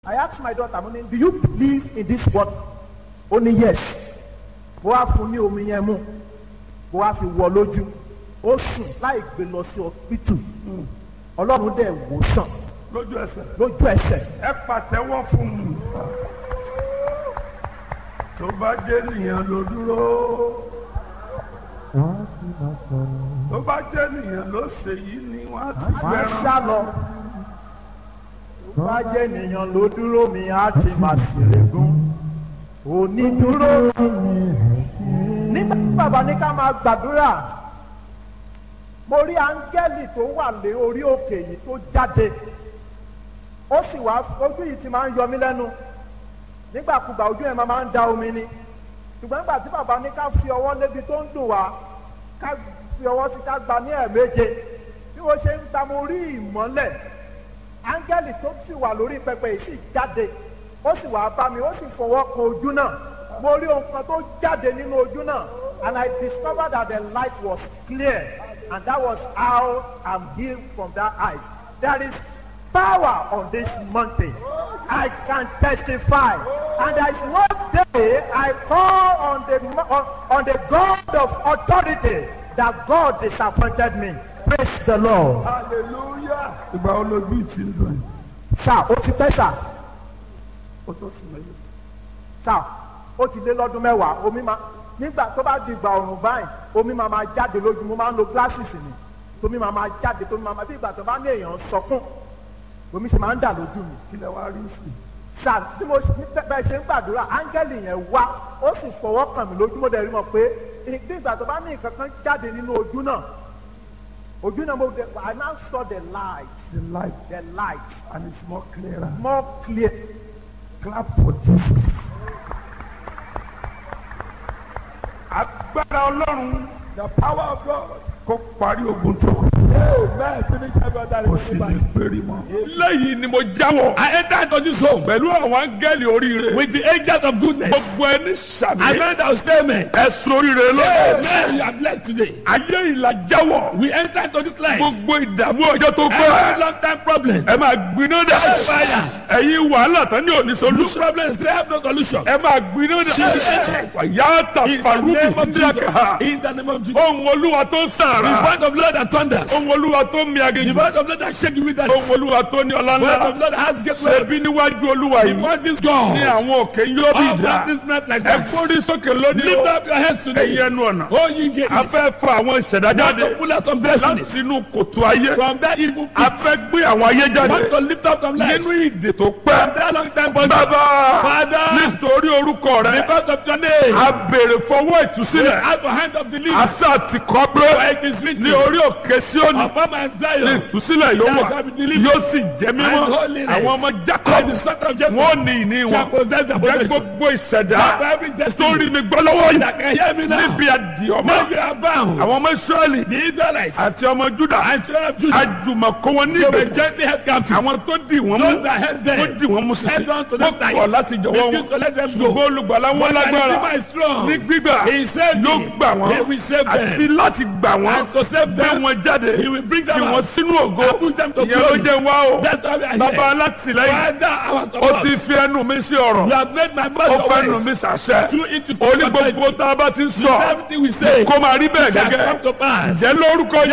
I asked my daughter, do you believe in this word? Only yes. Mo wá fún ní omi yẹn mú. Mo wá fi wọ lójú. Ó sùn láì gbé lọ sí ọpítù. Ọlọ́run dẹ̀ wò sàn. Lójú ẹsẹ̀. Lójú ẹsẹ̀. Ẹ pàtẹ́wọ́ fún mi. Tó bá jẹ́ nìyẹn ló dúró. Tó bá jẹ́ nìyẹn ló ṣe yìí ni wọ́n á ti Máa fẹ́ràn. sá lọ. Tó bá jẹ́ ènìyàn ló dúró mi á ti máa ṣèrègùn. Onídúró. Nígbà tí bàbá ní ká máa gbàdúrà, mo rí áńgẹ́lì tó wà lé orí òkè yìí tó jáde. Ó sì wá ojú yìí ti máa ń yọ mí lẹ́nu. Nígbàkúgbà ojú ẹ̀ máa ń da omi ni. Ṣùgbọ́n nígbà tí bàbá ní ká fi ọwọ́ lébi tó ń dùn wá, ká fi ọwọ́ sí ká gba ní ẹ̀ẹ̀méje. Bí mo ṣe ń gba mo rí ìmọ́lẹ̀. Áńgẹ́lì tó sì wà lórí pẹpẹ yìí sì jáde. Ó sì wá bá mi, ó sì fọwọ́ kan ojú náà. Mo rí ohun kan tó jáde nínú ojú náà. And I discovered that the light was clear. And that was how I'm healed from that eyes. There is power on this mountain. I can testify. And there is no day I call on the God of authority that God disappointed me. Praise the Lord. Hallelujah. Ìgbà wo lójú ìtì ń dùn? Sá, ó ti pẹ́ sá. Ó tó sùn lẹ́yìn. Sá, ó ti lé lọ́dún mẹ́wàá. Omi máa nígbà tó bá di ìgbà ọ̀rùn báyìí, omi máa jáde lójú. Mo máa ń lo glasses ni. Tómi máa jáde, tómi máa bí ìgbà tó bá ní èèyàn sọkún. Omi ṣe máa ń dà lójú mi. Kí lẹ wá rí sí? Sá, bí mo bẹ́ẹ̀ ṣe ń gbàdúrà, áńgẹ́lì yẹn wá, ó sì fọwọ́ kàn mí lójú. Mo dẹ̀ rí mọ̀ pé bí ìgbà tó bá ní nǹkan kan jáde nínú ojú náà. Ojú náà I now saw the light. The light. The light. And it's more clearer. More clear. Clap for Jesus. Agbára Ọlọ́run. The power of God. Kó parí ogun tó. Amen. Finish every other Kò sì ní péré mọ́. lẹ́yìn ni mo jáwọ́. I entered into this home pẹ̀lú àwọn áńgẹ́lì oríire. with the angels of goodness. gbogbo ẹni sàmì. I meant our statement. ẹ̀sùn oríire lọ́wọ́. Amen. You are blessed today. ayé ìlà jáwọ́. We entered into this life. gbogbo ìdààmú ọjọ́ tó Every pẹ́. long time problem. ẹ máa gbiná dà. Fire. ẹ̀yin wàhálà tán ní òní Look solution. problems, they have no solution. ẹ máa gbiná dà. fàyàtà In the farubi name of Jesus. díàkà. In the name of Jesus. ohun olúwa tó ń The sàrà. word of Lord that thunders. ohun olúwa tó ń mi The aginjù. word of Lord that shake you with that. ohun olúwa tó ní ọlá The word of ńlá. Lord that has great ṣebí wealth. níwájú olúwa The yìí. word is ní God. àwọn òkè yóò bí All ìdá. practice not like ẹ that. kórìí sókè lónìí Lift o. up your heads today. ẹ̀yin ẹnu ọ̀nà. Oh, ye gates. a fẹ́ fa àwọn ìṣẹ̀dá Want to jáde pull out some destinies láti inú kòtò ayé. from that evil a pit. fẹ́ gbé àwọn ayé Want jáde to lift up some lives nínú ìdè tó from pẹ́. that long time bondage. bàbá Father, nítorí orúkọ rẹ because of your name, a béèrè fọwọ́ we ìtúsílẹ̀. have a hand of the leaves. àṣà ti kọ́ For pé it is written, ní orí òkè Síónì upon my ní Zion, ìtúsílẹ̀ yóò wà there shall be deliverance yóò sì jẹ́ mímọ́. and holiness. àwọn ọmọ And Jacob the son of Jacob wọn ò ní ìní shall wọn. possess the jẹ́ possession. gbogbo ìṣẹ̀dá For every tó destiny rí mi gbọ́ lọ́wọ́ yìí that can hear me now, níbi àdìọ́mọ́ now you are bound. àwọn ọmọ Ísírẹ́lì The Israelites àti ọmọ Júdà and children of Judah, àjùmọ̀kó wọn they were níbẹ̀. gently held captive. àwọn tó dì wọ́n mú Those that held tó them, dì wọ́n mú sísè held on to wọ́n them tight. kọ̀ láti jọ̀wọ́ Refused to wọn let them ṣùgbọ́n go. olùgbàlà wọn But the lágbára Redeemer is strong. ní gbígbà He saved yóò me. gbà wọ́n He will save them. àti láti gbà wọ́n And to save gbé them, wọn jáde He will bring them tí out. wọ́n sínú ògo And put them to ìyẹn ló glory. jẹ́ wá o That's why we are bàbá here. alátìlẹ́yìn Father, our ó ti support. fi ẹnu mi sí ọ̀rọ̀ You have made my ó mouth fẹ́ nu your mi ways. sàṣẹ Through it to ó ní gbogbo tá a bá ti ń sọ everything we say kó máa rí bẹ́ẹ̀ shall gẹ́gẹ́ come to pass. jẹ́ lórúkọ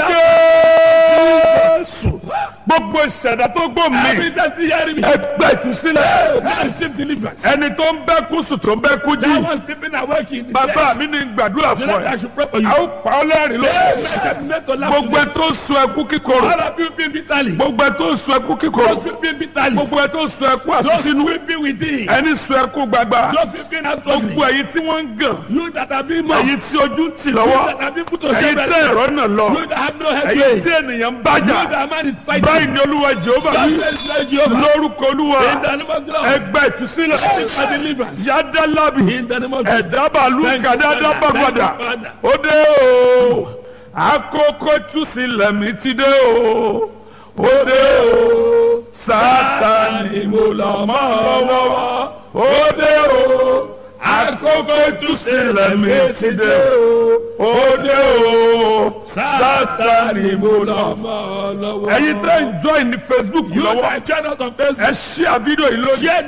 Jésù gbogbo ìṣẹ̀dá tó gbó mi Every destiny hearing me. ẹgbẹ́ ìtúsílẹ̀ Now receive deliverance. ẹni tó ń bẹ́ kú sùn tó ń bẹ́ kú jí That was sleeping awake in the bàbá days. mi ní gbàdúrà The fún Lord, I ẹ should pray for you. a ó pa ọ́ lẹ́rìn lókè gbogbo ẹ tó sun ẹkú kíkorò All of you weeping bitterly. gbogbo ẹ tó sun ẹkú kíkorò Those weeping bitterly. gbogbo ẹ tó sun ẹkú Those àsúnsínú weeping within. ẹni sun ẹkú gbagba Those weeping outwardly. gbogbo ẹ̀yin tí wọ́n ń gàn You that have been mocked. ẹ̀yin tí ojú ń tì You lọ́wọ́ that have been put to ẹ̀yin shame. tẹ́ ẹ̀rọ náà lọ You that have no head. ẹ̀yin You tí ènìyàn ń bájà that man is fighting. báyìí ni olúwa Jèhófà Just wí, praise Lord Jehovah. lórúkọ olúwa In the name of the Lord. ẹgbẹ́ ìtúsílẹ̀ Seek for deliverance. yádàlábì In the name of Jesus. ẹ̀dábàlú Thank you, kàdádá Father. bàgbàdà Thank you, Father. ó dé o àkókò ìtúsílẹ̀ mi ti dé o ó dé o Sátánì mo lọ mọ́ lọ́wọ́ ó dé o àkókò àkókò ìtúsílẹ̀ mi ti dé ó dé o Sátánì mo lọ mọ́ ọ lọ́wọ́. ẹ̀yin tẹ́ ń join ní Facebook You lọ́wọ́ that join us on ẹ Facebook. share fídíò yìí lónìí. Share